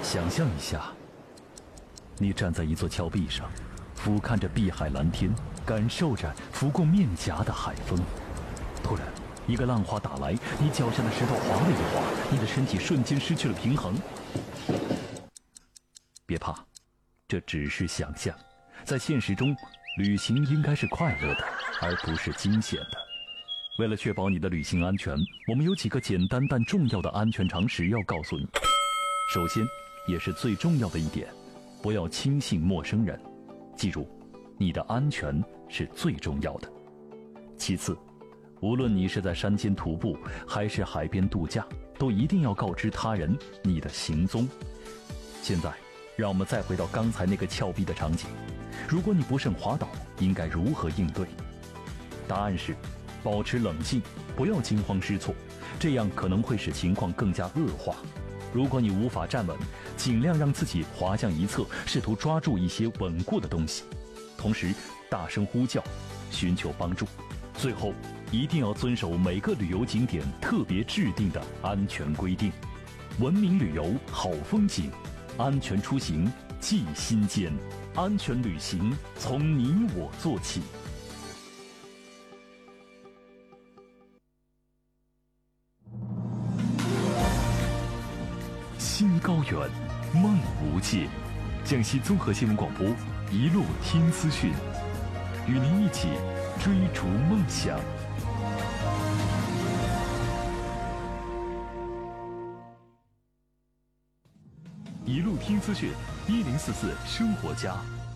想象一下，你站在一座峭壁上，俯瞰着碧海蓝天，感受着拂过面颊的海风。突然，一个浪花打来，你脚下的石头滑了一滑，你的身体瞬间失去了平衡。别怕，这只是想象。在现实中，旅行应该是快乐的，而不是惊险的。为了确保你的旅行安全，我们有几个简单但重要的安全常识要告诉你。首先，也是最重要的一点，不要轻信陌生人。记住，你的安全是最重要的。其次，无论你是在山间徒步，还是海边度假，都一定要告知他人你的行踪。现在，让我们再回到刚才那个峭壁的场景。如果你不慎滑倒，应该如何应对？答案是，保持冷静，不要惊慌失措，这样可能会使情况更加恶化。如果你无法站稳，尽量让自己滑向一侧，试图抓住一些稳固的东西，同时大声呼叫，寻求帮助。最后，一定要遵守每个旅游景点特别制定的安全规定。文明旅游好风景，安全出行记心间。安全旅行从你我做起。心高远，梦无界。江西综合新闻广播，一路听资讯，与您一起追逐梦想。一路听资讯，1044生活家，